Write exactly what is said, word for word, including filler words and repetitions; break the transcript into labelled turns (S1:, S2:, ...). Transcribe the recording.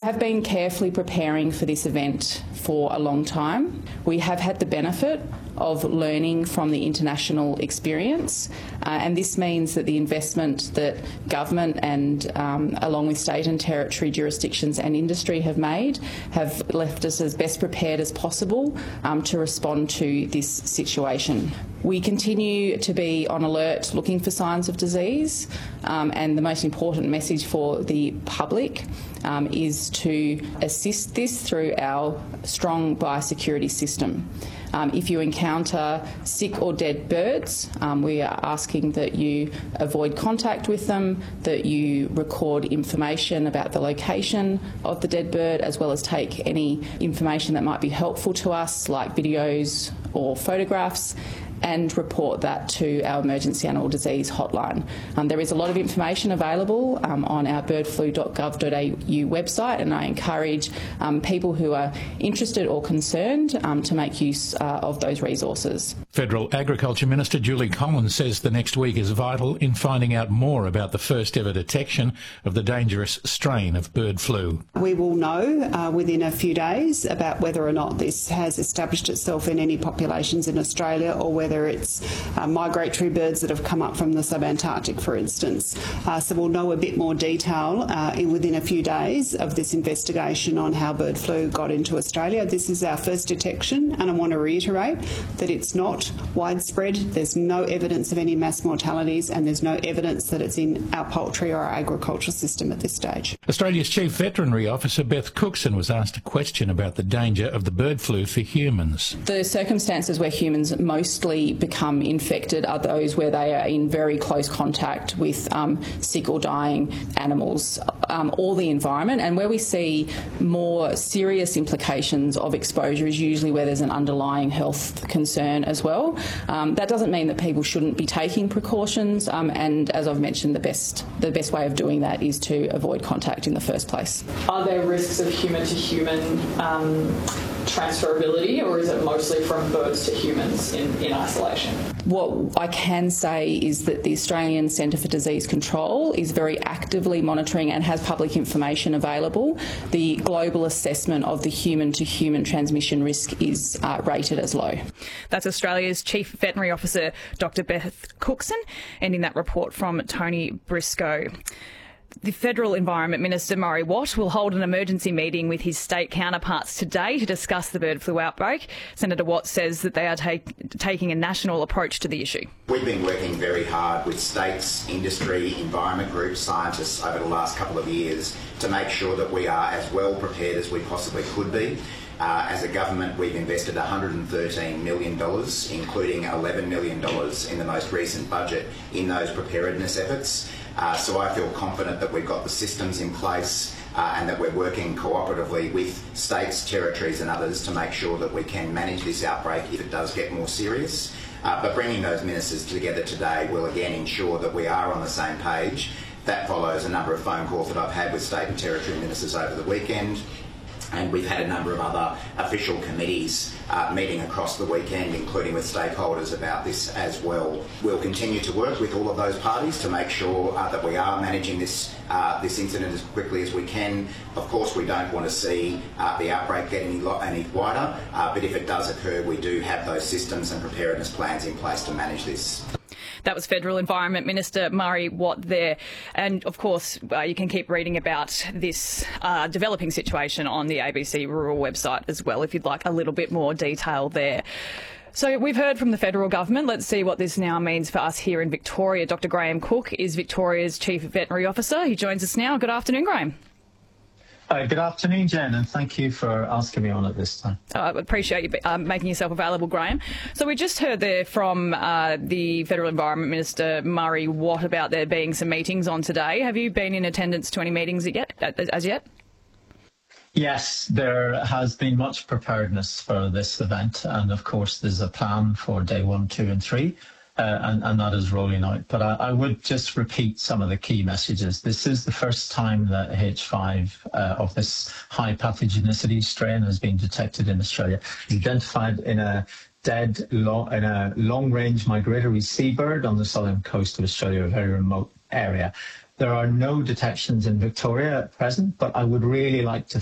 S1: have been carefully preparing for this event for a long time. We have had the benefit of learning from the international experience, uh, and this means that the investment that government and um, along with state and territory jurisdictions and industry have made have left us as best prepared as possible um, to respond to this situation. We continue to be on alert looking for signs of disease, um, and the most important message for the public um, is to assist this through our strong biosecurity system. Um, if you encounter sick or dead birds, um, we are asking that you avoid contact with them, that you record information about the location of the dead bird, as well as take any information that might be helpful to us, like videos or photographs, and report that to our emergency animal disease hotline. Um, there is a lot of information available um, on our bird flu dot gov dot a u website, and I encourage um, people who are interested or concerned um, to make use uh, of those resources.
S2: Federal Agriculture Minister Julie Collins says the next week is vital in finding out more about the first ever detection of the dangerous strain of bird flu.
S3: We will know uh, within a few days about whether or not this has established itself in any populations in Australia, or whether whether it's uh, migratory birds that have come up from the subantarctic, for instance. Uh, so we'll know a bit more detail uh, in, within a few days of this investigation on how bird flu got into Australia. This is our first detection, and I want to reiterate that it's not widespread. There's no evidence of any mass mortalities, and there's no evidence that it's in our poultry or our agricultural system at this stage.
S2: Australia's Chief Veterinary Officer Beth Cookson was asked a question about the danger of the bird flu for humans.
S1: The circumstances where humans mostly become infected are those where they are in very close contact with um, sick or dying animals um, or the environment, and where we see more serious implications of exposure is usually where there's an underlying health concern as well. Um, that doesn't mean that people shouldn't be taking precautions, um, and as I've mentioned, the best the best way of doing that is to avoid contact in the first place.
S4: Are there risks of human to human um, transferability, or is it mostly from birds to humans in, in isolation?
S1: What I can say is that the Australian Centre for Disease Control is very actively monitoring and has public information available. The global assessment of the human-to-human transmission risk is uh, rated as low.
S5: That's Australia's Chief Veterinary Officer, Doctor Beth Cookson, ending that report from Tony Briscoe. The Federal Environment Minister, Murray Watt, will hold an emergency meeting with his state counterparts today to discuss the bird flu outbreak. Senator Watt says that they are take, taking a national approach to the issue.
S6: We've been working very hard with states, industry, environment groups, scientists over the last couple of years to make sure that we are as well prepared as we possibly could be. Uh, as a government, we've invested one hundred thirteen million dollars, including eleven million dollars in the most recent budget, in those preparedness efforts. Uh, so I feel confident that we've got the systems in place uh, and that we're working cooperatively with states, territories and others to make sure that we can manage this outbreak if it does get more serious. Uh, but bringing those ministers together today will again ensure that we are on the same page. That follows a number of phone calls that I've had with state and territory ministers over the weekend. And we've had a number of other official committees uh, meeting across the weekend, including with stakeholders about this as well. We'll continue to work with all of those parties to make sure uh, that we are managing this uh, this incident as quickly as we can. Of course, we don't want to see uh, the outbreak get any, any wider, uh, but if it does occur, we do have those systems and preparedness plans in place to manage this.
S5: That was Federal Environment Minister Murray Watt there. And, of course, uh, you can keep reading about this uh, developing situation on the A B C Rural website as well, if you'd like a little bit more detail there. So we've heard from the federal government. Let's see what this now means for us here in Victoria. Doctor Graham Cook is Victoria's Chief Veterinary Officer. He joins us now. Good afternoon, Graham.
S7: Uh, good afternoon, Jen, and thank you for asking me on at this time.
S5: I uh, appreciate you um, making yourself available, Graham. So we just heard there from uh, the Federal Environment Minister, Murray Watt, about there being some meetings on today. Have you been in attendance to any meetings yet, as yet?
S7: Yes, there has been much preparedness for this event, and of course there's a plan for day one, two and three. Uh, and, and that is rolling out. But I, I would just repeat some of the key messages. This is the first time that H five uh, of this high pathogenicity strain has been detected in Australia. Identified in a dead, long, in a long-range migratory seabird on the southern coast of Australia, a very remote area. There are no detections in Victoria at present, but I would really like to